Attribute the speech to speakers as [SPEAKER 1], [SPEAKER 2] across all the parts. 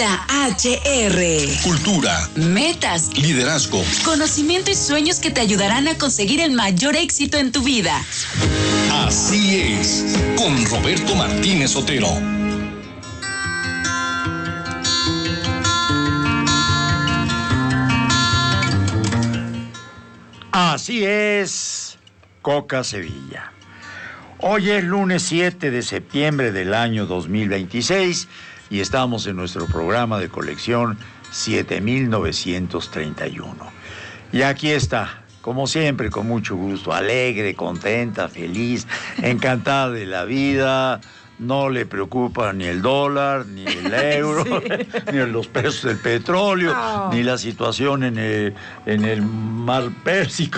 [SPEAKER 1] La HR.
[SPEAKER 2] Cultura,
[SPEAKER 1] Metas,
[SPEAKER 2] liderazgo,
[SPEAKER 1] conocimiento y sueños que te ayudarán a conseguir el mayor éxito en tu vida.
[SPEAKER 2] Así es, con Roberto Martínez Otero.
[SPEAKER 3] Así es, Coca Sevilla. Hoy es lunes 7 de septiembre del año 2026 y estamos en nuestro programa de colección 7931. Y aquí está, como siempre, con mucho gusto, alegre, contenta, feliz, encantada de la vida. No le preocupa ni el dólar, ni el euro, sí, ni los precios del petróleo, ni la situación en el mar Pérsico.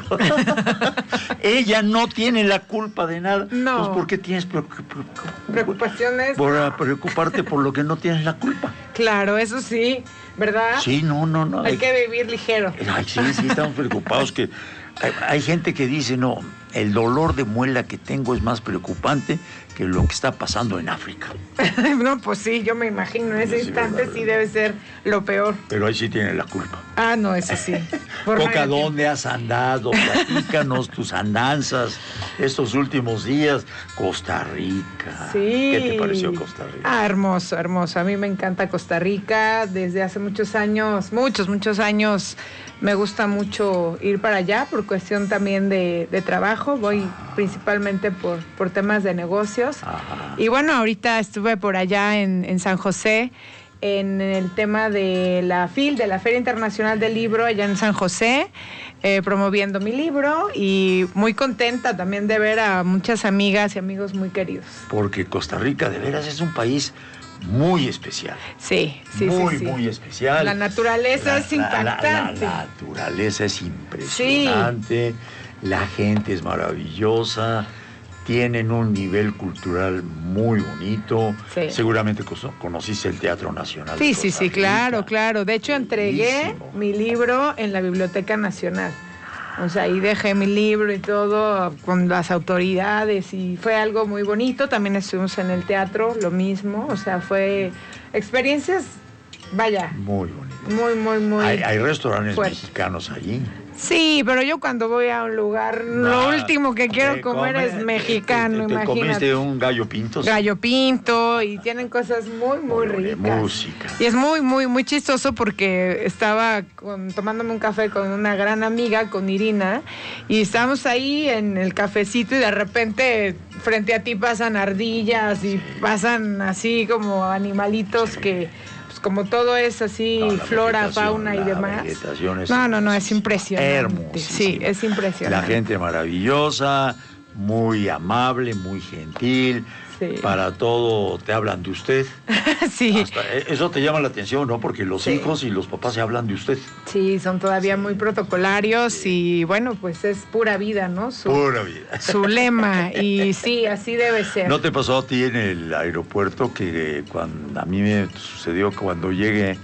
[SPEAKER 3] Ella no tiene la culpa de nada.
[SPEAKER 4] No.
[SPEAKER 3] Pues, ¿por qué tienes
[SPEAKER 4] preocupaciones?
[SPEAKER 3] Por preocuparte por lo que no tienes la culpa.
[SPEAKER 4] Claro, eso sí, ¿verdad?
[SPEAKER 3] Sí, no.
[SPEAKER 4] Hay que vivir ligero.
[SPEAKER 3] Ay, sí, estamos preocupados que... Hay gente que dice, no, el dolor de muela que tengo es más preocupante que lo que está pasando en África.
[SPEAKER 4] No, pues sí, yo me imagino, en ese instante sí debe ser lo peor.
[SPEAKER 3] Pero ahí sí tiene la culpa.
[SPEAKER 4] Ah, no, eso sí.
[SPEAKER 3] Coca, ¿dónde has andado? Platícanos tus andanzas estos últimos días. Costa Rica.
[SPEAKER 4] Sí.
[SPEAKER 3] ¿Qué te pareció Costa Rica?
[SPEAKER 4] Ah, hermoso, hermoso. A mí me encanta Costa Rica. Desde hace muchos años, muchos años, me gusta mucho ir para allá por cuestión también de trabajo. Voy principalmente por temas de negocios.
[SPEAKER 3] Ajá.
[SPEAKER 4] Y bueno, ahorita estuve por allá en San José, en el tema de la FIL, de la Feria Internacional del Libro, allá en San José, promoviendo mi libro y muy contenta también de ver a muchas amigas y amigos muy queridos.
[SPEAKER 3] Porque Costa Rica de veras es un país muy especial.
[SPEAKER 4] Sí.
[SPEAKER 3] Muy especial.
[SPEAKER 4] La naturaleza es impactante.
[SPEAKER 3] La naturaleza es impresionante. Sí. La gente es maravillosa. Tienen un nivel cultural muy bonito. Sí. Seguramente conociste el Teatro Nacional.
[SPEAKER 4] Sí, claro. De hecho, entregué mi libro en la Biblioteca Nacional. O sea, ahí dejé mi libro y todo con las autoridades y fue algo muy bonito. También estuvimos en el teatro, lo mismo. O sea, fue experiencias, vaya.
[SPEAKER 3] Muy bonito.
[SPEAKER 4] Muy.
[SPEAKER 3] Hay restaurantes mexicanos allí.
[SPEAKER 4] Sí, pero yo cuando voy a un lugar, lo último que quiero comer es mexicano,
[SPEAKER 3] imagínate. ¿Comiste un gallo pinto?
[SPEAKER 4] Gallo pinto, y tienen cosas muy ricas.
[SPEAKER 3] Música.
[SPEAKER 4] Y es muy chistoso porque estaba tomándome un café con una gran amiga, con Irina, y estábamos ahí en el cafecito y de repente frente a ti pasan ardillas y pasan así como animalitos que... como todo es así, flora, fauna y demás. No, es impresionante.
[SPEAKER 3] Hermoso.
[SPEAKER 4] Sí, es impresionante.
[SPEAKER 3] La gente maravillosa, muy amable, muy gentil. Sí. Para todo te hablan de usted.
[SPEAKER 4] Sí.
[SPEAKER 3] Eso te llama la atención, ¿no? Porque los hijos y los papás se hablan de usted.
[SPEAKER 4] Sí, son todavía muy protocolarios y bueno, pues es pura vida, ¿no?
[SPEAKER 3] Pura vida.
[SPEAKER 4] Su lema y sí, así debe ser.
[SPEAKER 3] ¿No te pasó a ti en el aeropuerto que cuando a mí me sucedió que cuando llegué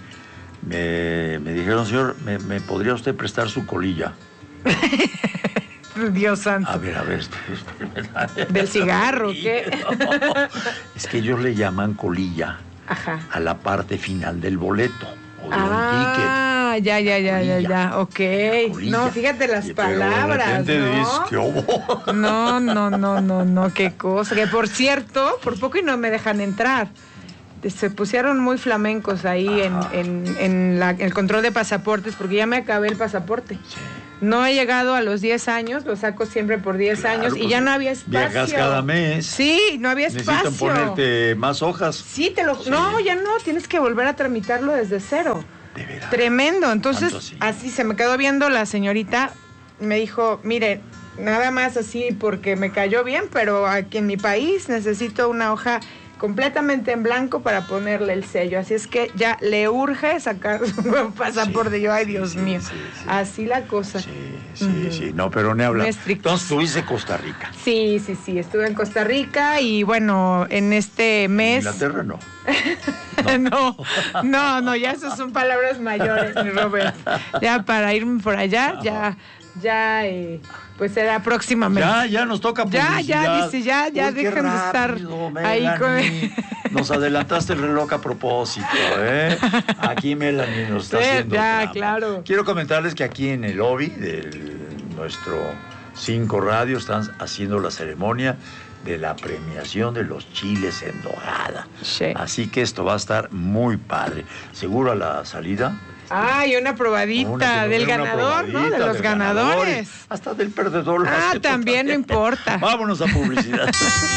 [SPEAKER 3] me dijeron, señor, ¿me podría usted prestar su colilla?
[SPEAKER 4] Dios santo.
[SPEAKER 3] A ver. Espérame.
[SPEAKER 4] ¿Del cigarro qué?
[SPEAKER 3] No, es que ellos le llaman colilla.
[SPEAKER 4] Ajá.
[SPEAKER 3] A la parte final del boleto o de un ticket.
[SPEAKER 4] Ah, ya, ok. No, fíjate las palabras, ¿no? No, qué cosa. Que por cierto, por poco y no me dejan entrar. Se pusieron muy flamencos ahí en el control de pasaportes porque ya me acabé el pasaporte. Sí. No he llegado a los 10 años, lo saco siempre por 10 años y ya no había espacio.
[SPEAKER 3] Viajas cada mes.
[SPEAKER 4] Sí, no había espacio.
[SPEAKER 3] Necesitan ponerte más hojas.
[SPEAKER 4] Sí, no, ya no, tienes que volver a tramitarlo desde cero.
[SPEAKER 3] De veras.
[SPEAKER 4] Tremendo. Entonces, así se me quedó viendo la señorita, me dijo, mire, nada más así porque me cayó bien, pero aquí en mi país necesito una hoja completamente en blanco para ponerle el sello, así es que ya le urge sacar su nuevo pasaporte. Yo, ay, Dios mío, así la cosa.
[SPEAKER 3] Sí, no, pero no habla. Entonces estuviste en Costa Rica.
[SPEAKER 4] Sí, estuve en Costa Rica y bueno, en este mes...
[SPEAKER 3] ¿En Inglaterra no?
[SPEAKER 4] No, ya esas son palabras mayores, mi Robert. Ya para irme por allá, ya ya pues será próximamente.
[SPEAKER 3] Ya nos toca publicidad.
[SPEAKER 4] Ya dejen de estar ahí con...
[SPEAKER 3] Nos adelantaste el reloj a propósito, ¿eh? Aquí Melanie nos está haciendo
[SPEAKER 4] ya, claro.
[SPEAKER 3] Quiero comentarles que aquí en el lobby de nuestro 5 Radio están haciendo la ceremonia de la premiación de los chiles en nogada.
[SPEAKER 4] Sí.
[SPEAKER 3] Así que esto va a estar muy padre. ¿Seguro a la salida?
[SPEAKER 4] Y una probadita del ganador, ¿no? De los ganadores.
[SPEAKER 3] Hasta del perdedor.
[SPEAKER 4] También no importa.
[SPEAKER 3] Vámonos a publicidad.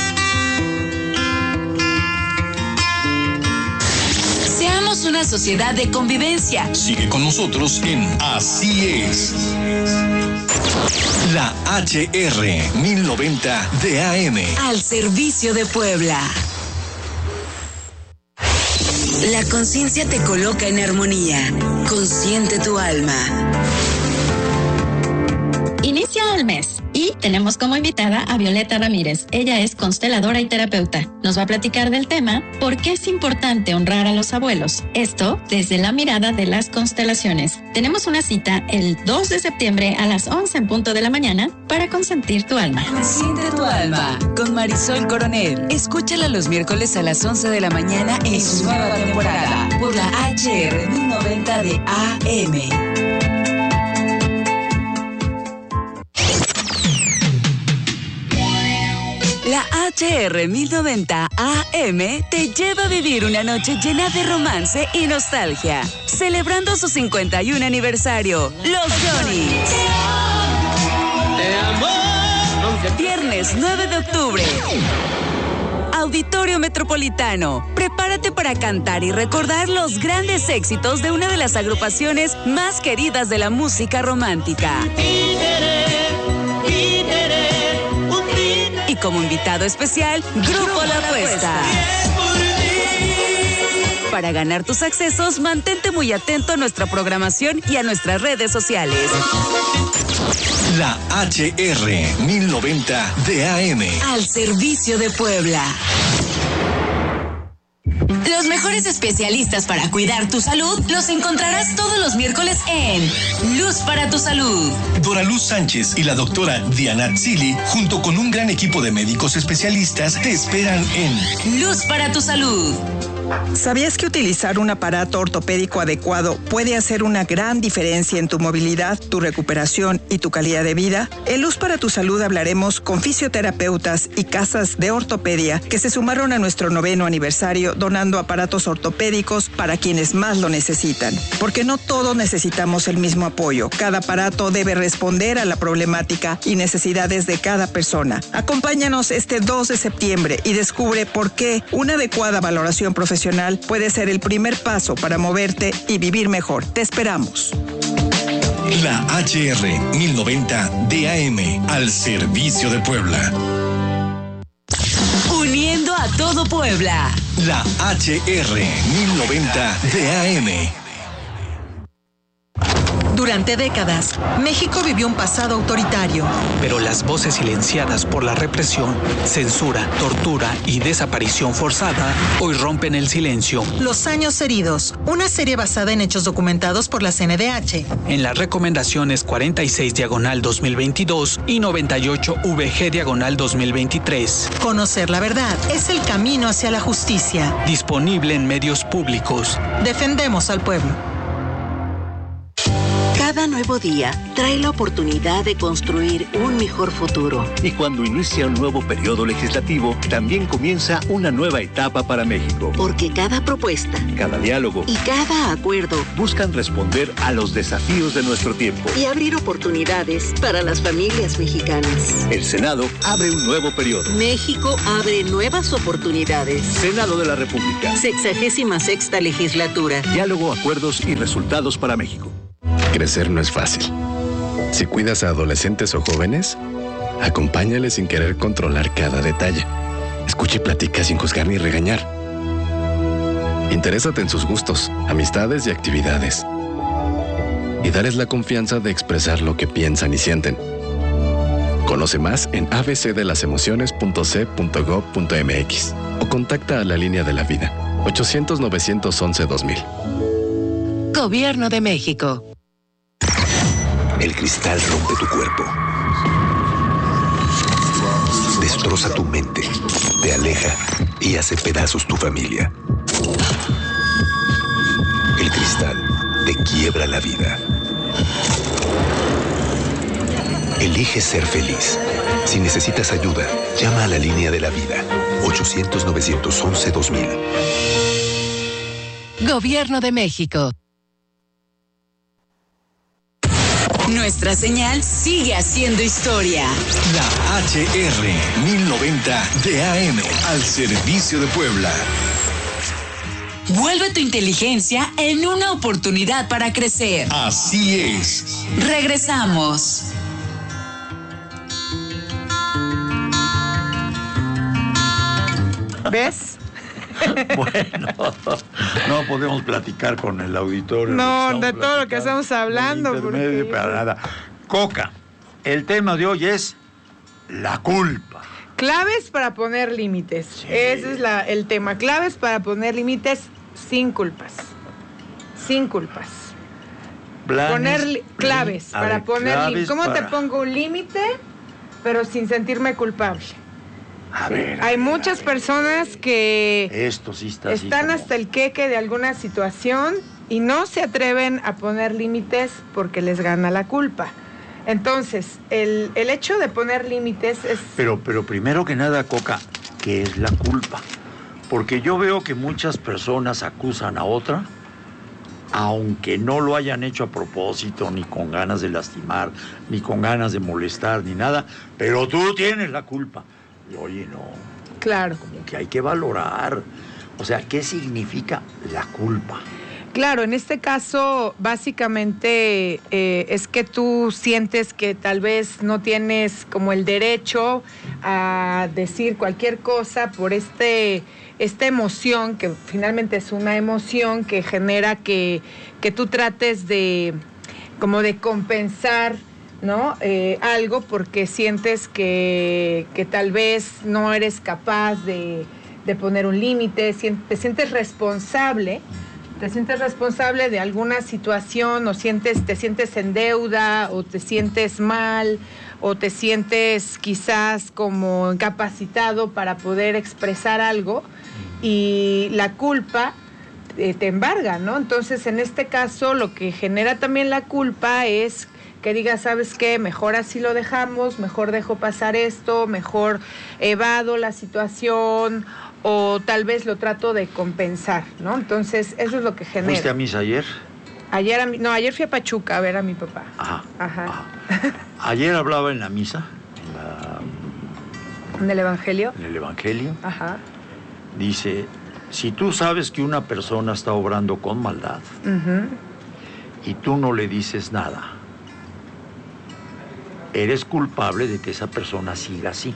[SPEAKER 1] Seamos una sociedad de convivencia.
[SPEAKER 2] Sigue con nosotros en Así es. La HR 1090 de AM.
[SPEAKER 1] Al servicio de Puebla. La conciencia te coloca en armonía. Consiente tu alma.
[SPEAKER 5] Inicia el mes y tenemos como invitada a Violeta Ramírez. Ella es consteladora y terapeuta. Nos va a platicar del tema ¿por qué es importante honrar a los abuelos? Esto desde la mirada de las constelaciones. Tenemos una cita el 2 de septiembre a las 11 en punto de la mañana para consentir tu alma.
[SPEAKER 1] Consiente tu alma con Marisol Coronel. Escúchala los miércoles a las 11 de la mañana en su nueva temporada por la HR 1090 de AM. La HR 1090 AM te lleva a vivir una noche llena de romance y nostalgia. Celebrando su 51 aniversario, Los Johnnies. Viernes 9 de octubre. Auditorio Metropolitano. Prepárate para cantar y recordar los grandes éxitos de una de las agrupaciones más queridas de la música romántica. Y como invitado especial, Grupo La Apuesta. Para ganar tus accesos, mantente muy atento a nuestra programación y a nuestras redes sociales.
[SPEAKER 2] La HR 1090 de AM.
[SPEAKER 1] Al servicio de Puebla. Los mejores especialistas para cuidar tu salud los encontrarás todos los miércoles en Luz para tu Salud.
[SPEAKER 2] Dora Luz Sánchez y la doctora Diana Zili, junto con un gran equipo de médicos especialistas, te esperan en
[SPEAKER 1] Luz para tu Salud.
[SPEAKER 6] ¿Sabías que utilizar un aparato ortopédico adecuado puede hacer una gran diferencia en tu movilidad, tu recuperación y tu calidad de vida? En Luz para tu Salud hablaremos con fisioterapeutas y casas de ortopedia que se sumaron a nuestro 9º aniversario donando aparatos ortopédicos para quienes más lo necesitan. Porque no todos necesitamos el mismo apoyo. Cada aparato debe responder a la problemática y necesidades de cada persona. Acompáñanos este 2 de septiembre y descubre por qué una adecuada valoración profesional puede ser el primer paso para moverte y vivir mejor. Te esperamos.
[SPEAKER 2] La HR 1090 DAM, al servicio de Puebla.
[SPEAKER 1] Uniendo a todo Puebla.
[SPEAKER 2] La HR 1090 DAM.
[SPEAKER 7] Durante décadas, México vivió un pasado autoritario.
[SPEAKER 8] Pero las voces silenciadas por la represión, censura, tortura y desaparición forzada hoy rompen el silencio.
[SPEAKER 7] Los años heridos, una serie basada en hechos documentados por la CNDH.
[SPEAKER 8] En las recomendaciones 46/2022 y 98/VG/2023.
[SPEAKER 7] Conocer la verdad es el camino hacia la justicia.
[SPEAKER 8] Disponible en medios públicos.
[SPEAKER 7] Defendemos al pueblo.
[SPEAKER 9] Cada nuevo día trae la oportunidad de construir un mejor futuro.
[SPEAKER 10] Y cuando inicia un nuevo periodo legislativo, también comienza una nueva etapa para México.
[SPEAKER 9] Porque cada propuesta,
[SPEAKER 10] cada diálogo
[SPEAKER 9] y cada acuerdo
[SPEAKER 10] buscan responder a los desafíos de nuestro tiempo
[SPEAKER 9] y abrir oportunidades para las familias mexicanas.
[SPEAKER 10] El Senado abre un nuevo periodo.
[SPEAKER 9] México abre nuevas oportunidades.
[SPEAKER 10] Senado de la República.
[SPEAKER 9] 66ª legislatura.
[SPEAKER 10] Diálogo, acuerdos y resultados para México.
[SPEAKER 11] Crecer no es fácil. Si cuidas a adolescentes o jóvenes, acompáñales sin querer controlar cada detalle. Escucha y platica sin juzgar ni regañar. Interésate en sus gustos, amistades y actividades. Y darles la confianza de expresar lo que piensan y sienten. Conoce más en abcdelasemociones.c.gov.mx o contacta a la Línea de la Vida, 800-911-2000.
[SPEAKER 1] Gobierno de México.
[SPEAKER 12] El cristal rompe tu cuerpo. Destroza tu mente, te aleja y hace pedazos tu familia. El cristal te quiebra la vida. Elige ser feliz. Si necesitas ayuda, llama a la línea de la vida. 800-911-2000.
[SPEAKER 13] Gobierno de México.
[SPEAKER 1] Nuestra señal sigue haciendo historia.
[SPEAKER 2] La HR 1090 de AM al servicio de Puebla.
[SPEAKER 1] Vuelve tu inteligencia en una oportunidad para crecer.
[SPEAKER 2] Así es.
[SPEAKER 1] Regresamos.
[SPEAKER 4] ¿Ves?
[SPEAKER 3] Bueno, no podemos platicar con el auditorio.
[SPEAKER 4] No, de todo lo que estamos hablando.
[SPEAKER 3] Porque... para nada. Coca, el tema de hoy es la culpa.
[SPEAKER 4] Claves para poner límites. Sí. Ese es el tema. Claves para poner límites sin culpas. Sin culpas. Poner claves para poner límites. ¿Cómo te pongo un límite, pero sin sentirme culpable? Hay muchas personas que
[SPEAKER 3] esto sí
[SPEAKER 4] están hasta el queque de alguna situación y no se atreven a poner límites porque les gana la culpa. Entonces, el hecho de poner límites es...
[SPEAKER 3] Pero primero que nada, Coca, ¿qué es la culpa? Porque yo veo que muchas personas acusan a otra, aunque no lo hayan hecho a propósito, ni con ganas de lastimar, ni con ganas de molestar, ni nada, pero tú tienes la culpa. Y oye, no.
[SPEAKER 4] Claro.
[SPEAKER 3] Como que hay que valorar. O sea, ¿qué significa la culpa?
[SPEAKER 4] Claro, en este caso, básicamente es que tú sientes que tal vez no tienes como el derecho a decir cualquier cosa por esta emoción, que finalmente es una emoción que genera que tú trates de compensar, ¿no? Algo porque sientes que tal vez no eres capaz de poner un límite, te sientes responsable. Te sientes responsable de alguna situación o te sientes en deuda o te sientes mal o te sientes quizás como incapacitado para poder expresar algo y la culpa te embarga, ¿no? Entonces, en este caso, lo que genera también la culpa es que digas, ¿sabes qué? Mejor así lo dejamos, mejor dejo pasar esto, mejor evado la situación o tal vez lo trato de compensar, ¿no? Entonces, eso es lo que genera.
[SPEAKER 3] ¿Fuiste a misa ayer?
[SPEAKER 4] Ayer fui a Pachuca a ver a mi papá.
[SPEAKER 3] Ajá. Ayer hablaba en la misa,
[SPEAKER 4] ¿En el Evangelio?
[SPEAKER 3] En el Evangelio.
[SPEAKER 4] Ajá.
[SPEAKER 3] Dice, si tú sabes que una persona está obrando con maldad y tú no le dices nada, eres culpable de que esa persona siga así.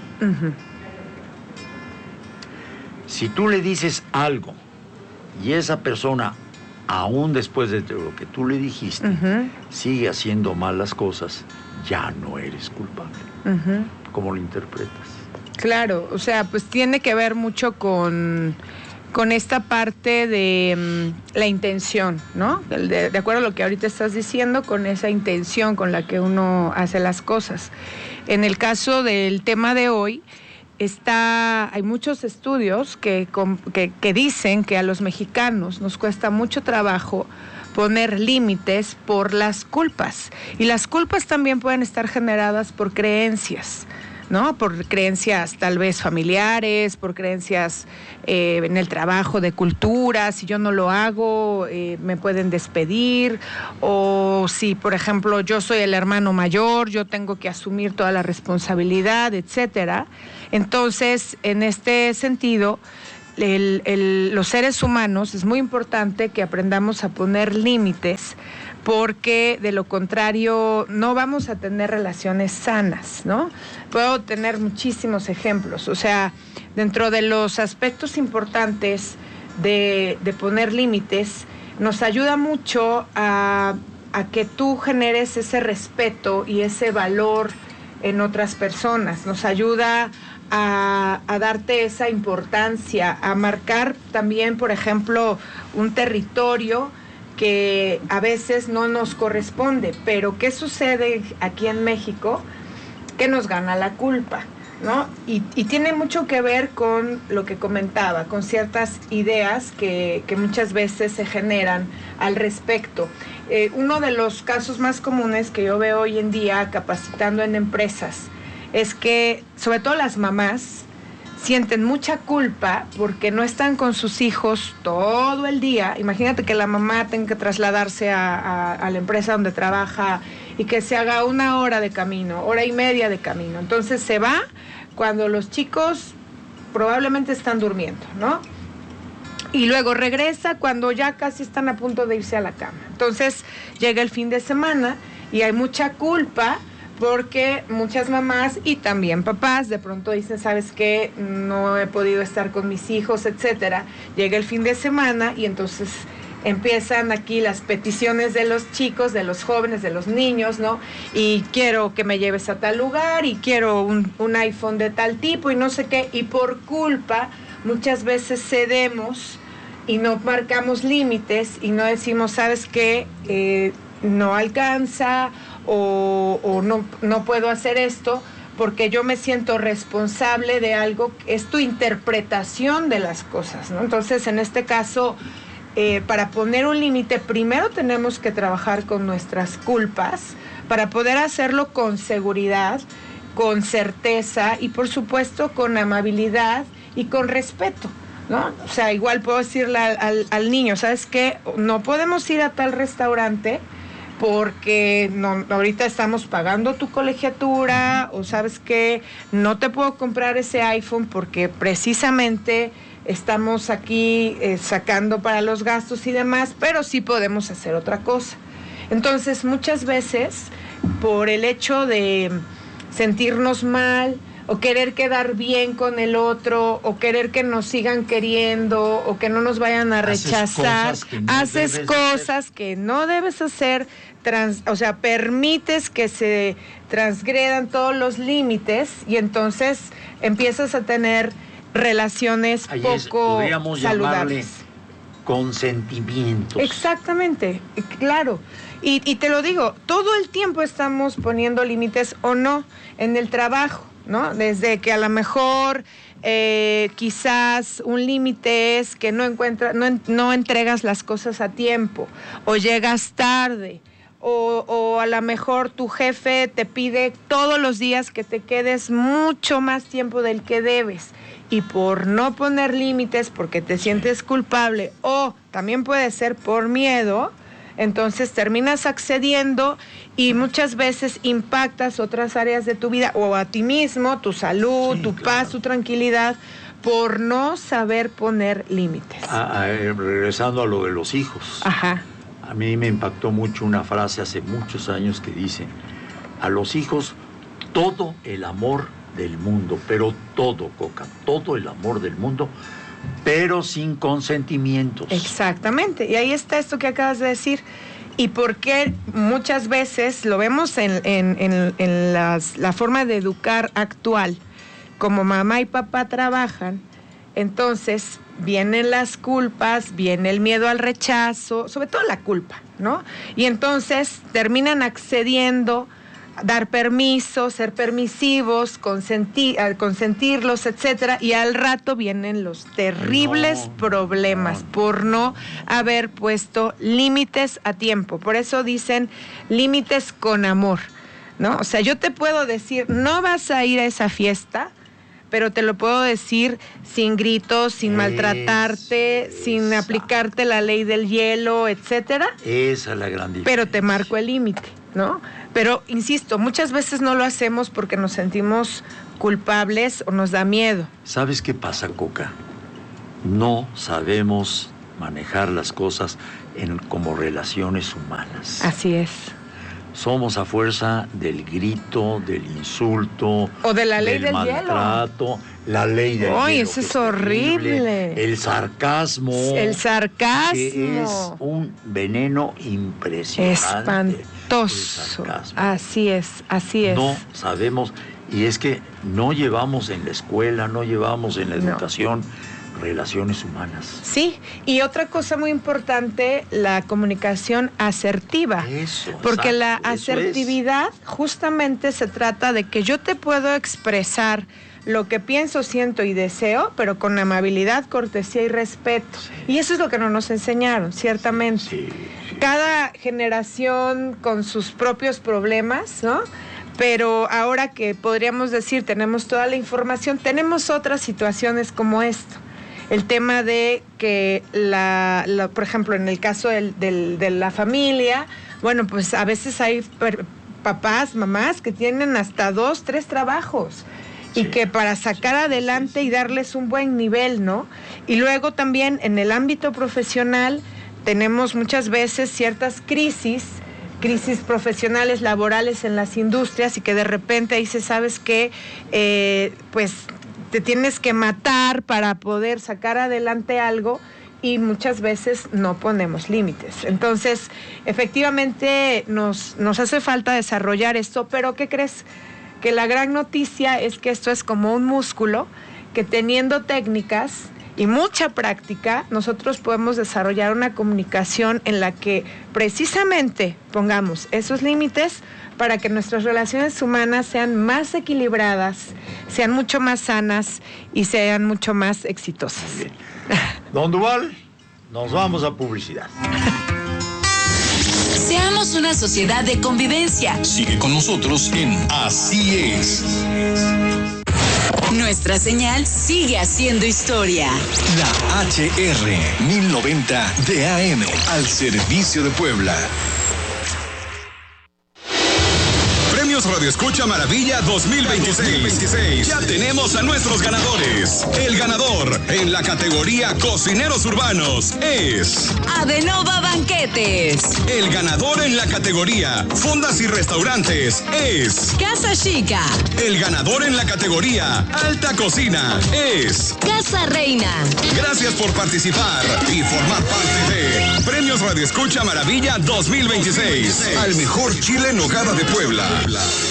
[SPEAKER 3] Si tú le dices algo y esa persona, aún después de lo que tú le dijiste, sigue haciendo mal las cosas, ya no eres culpable. ¿Cómo lo interpretas?
[SPEAKER 4] Claro, o sea, pues tiene que ver mucho con esta parte de la intención, ¿no? De acuerdo a lo que ahorita estás diciendo, con esa intención con la que uno hace las cosas. En el caso del tema de hoy, hay muchos estudios que dicen que a los mexicanos nos cuesta mucho trabajo poner límites por las culpas. Y las culpas también pueden estar generadas por creencias, ¿no? Por creencias tal vez familiares, por creencias en el trabajo de cultura. Si yo no lo hago, me pueden despedir. O si, por ejemplo, yo soy el hermano mayor, yo tengo que asumir toda la responsabilidad, etcétera. Entonces, en este sentido, los seres humanos es muy importante que aprendamos a poner límites, porque de lo contrario no vamos a tener relaciones sanas, ¿no? Puedo tener muchísimos ejemplos. O sea, dentro de los aspectos importantes de poner límites, nos ayuda mucho a que tú generes ese respeto y ese valor en otras personas. Nos ayuda a darte esa importancia, a marcar también, por ejemplo, un territorio que a veces no nos corresponde. Pero ¿qué sucede aquí en México? Que nos gana la culpa, ¿no? Y tiene mucho que ver con lo que comentaba, con ciertas ideas que muchas veces se generan al respecto. Uno de los casos más comunes que yo veo hoy en día capacitando en empresas es que, sobre todo las mamás, sienten mucha culpa porque no están con sus hijos todo el día. Imagínate que la mamá tenga que trasladarse a la empresa donde trabaja y que se haga 1 hora de camino, 1.5 horas de camino. Entonces se va cuando los chicos probablemente están durmiendo, ¿no? Y luego regresa cuando ya casi están a punto de irse a la cama. Entonces llega el fin de semana y hay mucha culpa porque muchas mamás y también papás de pronto dicen, ¿sabes qué? No he podido estar con mis hijos, etcétera. Llega el fin de semana y entonces empiezan aquí las peticiones de los chicos, de los jóvenes, de los niños, ¿no? Y quiero que me lleves a tal lugar y quiero un iPhone de tal tipo y no sé qué. Y por culpa muchas veces cedemos y no marcamos límites y no decimos, ¿sabes qué? No alcanza o no puedo hacer esto porque yo me siento responsable de algo. Es tu interpretación de las cosas, ¿no? Entonces, en este caso, para poner un límite, primero tenemos que trabajar con nuestras culpas para poder hacerlo con seguridad, con certeza y, por supuesto, con amabilidad y con respeto, ¿no? O sea, igual puedo decirle al niño, ¿sabes qué? No podemos ir a tal restaurante porque ahorita estamos pagando tu colegiatura, o ¿sabes qué? No te puedo comprar ese iPhone porque precisamente estamos aquí sacando para los gastos y demás, pero sí podemos hacer otra cosa. Entonces, muchas veces, por el hecho de sentirnos mal, o querer quedar bien con el otro, o querer que nos sigan queriendo, o que no nos vayan a rechazar, haces cosas que no debes hacer, o sea, permites que se transgredan todos los límites, y entonces empiezas a tener relaciones poco saludables.
[SPEAKER 3] Consentimientos.
[SPEAKER 4] Exactamente, claro. Y te lo digo, todo el tiempo estamos poniendo límites o no en el trabajo, ¿no? Desde que a lo mejor quizás un límite es que no entregas las cosas a tiempo o llegas tarde. O a lo mejor tu jefe te pide todos los días que te quedes mucho más tiempo del que debes, y por no poner límites porque te sientes culpable, o también puede ser por miedo, entonces terminas accediendo y muchas veces impactas otras áreas de tu vida o a ti mismo, tu salud, tu paz, tu tranquilidad, por no saber poner límites.
[SPEAKER 3] Regresando a lo de los hijos.
[SPEAKER 4] Ajá.
[SPEAKER 3] A mí me impactó mucho una frase hace muchos años que dice: a los hijos todo el amor del mundo, pero todo, Coca, todo el amor del mundo, pero sin consentimientos.
[SPEAKER 4] Exactamente, y ahí está esto que acabas de decir. Y porque muchas veces lo vemos en la forma de educar actual, como mamá y papá trabajan, entonces vienen las culpas, viene el miedo al rechazo, sobre todo la culpa, ¿no? Y entonces terminan accediendo, dar permiso, ser permisivos, consentirlos, etcétera, y al rato vienen los terribles problemas por no haber puesto límites a tiempo. Por eso dicen límites con amor, ¿no? O sea, yo te puedo decir, no vas a ir a esa fiesta, pero te lo puedo decir sin gritos, sin maltratarte, sin aplicarte la ley del hielo, etcétera.
[SPEAKER 3] Esa es la gran diferencia.
[SPEAKER 4] Pero te marco el límite, ¿no? Pero, insisto, muchas veces no lo hacemos porque nos sentimos culpables o nos da miedo.
[SPEAKER 3] ¿Sabes qué pasa, Coca? No sabemos manejar las cosas como relaciones humanas.
[SPEAKER 4] Así es.
[SPEAKER 3] Somos a fuerza del grito, del insulto,
[SPEAKER 4] o de la ley del
[SPEAKER 3] maltrato,
[SPEAKER 4] hielo.
[SPEAKER 3] La ley del hielo.
[SPEAKER 4] ¡Ay, eso es horrible!
[SPEAKER 3] El sarcasmo.
[SPEAKER 4] El sarcasmo.
[SPEAKER 3] Que es un veneno impresionante.
[SPEAKER 4] Espantoso. Así es, así es.
[SPEAKER 3] No sabemos, y es que no llevamos en la escuela, no llevamos en la educación relaciones humanas.
[SPEAKER 4] Sí, y otra cosa muy importante, la comunicación asertiva.
[SPEAKER 3] Eso,
[SPEAKER 4] porque
[SPEAKER 3] exacto,
[SPEAKER 4] la asertividad justamente se trata de que yo te puedo expresar lo que pienso, siento y deseo, pero con amabilidad, cortesía y respeto. Sí. Y eso es lo que no nos enseñaron, ciertamente.
[SPEAKER 3] Sí.
[SPEAKER 4] Cada generación con sus propios problemas, ¿no? Pero ahora que podríamos decir tenemos toda la información, tenemos otras situaciones como esto. El tema de que, por ejemplo, en el caso de la familia, bueno, pues a veces hay papás, mamás que tienen hasta 2, 3 trabajos. Y que para sacar adelante y darles un buen nivel, ¿no? Y luego también en el ámbito profesional tenemos muchas veces ciertas crisis profesionales, laborales en las industrias y que de repente dices, ¿sabes qué? Pues te tienes que matar para poder sacar adelante algo y muchas veces no ponemos límites. Entonces, efectivamente nos hace falta desarrollar esto, pero ¿qué crees? Que la gran noticia es que esto es como un músculo que teniendo técnicas y mucha práctica, nosotros podemos desarrollar una comunicación en la que precisamente pongamos esos límites para que nuestras relaciones humanas sean más equilibradas, sean mucho más sanas y sean mucho más exitosas.
[SPEAKER 3] Don Duval, nos vamos a publicidad.
[SPEAKER 1] Seamos una sociedad de convivencia.
[SPEAKER 2] Sigue con nosotros en Así es.
[SPEAKER 1] Nuestra señal sigue haciendo historia.
[SPEAKER 2] La HR 1090 de AM al servicio de Puebla. Radio Escucha Maravilla 2026. Ya tenemos a nuestros ganadores. El ganador en la categoría Cocineros Urbanos es
[SPEAKER 1] Adenova Banquetes.
[SPEAKER 2] El ganador en la categoría Fondas y Restaurantes es
[SPEAKER 1] Casa Chica.
[SPEAKER 2] El ganador en la categoría Alta Cocina es
[SPEAKER 1] Casa Reina.
[SPEAKER 2] Gracias por participar y formar parte de Premios Radio Escucha Maravilla 2026. Al mejor chile en nogada de Puebla.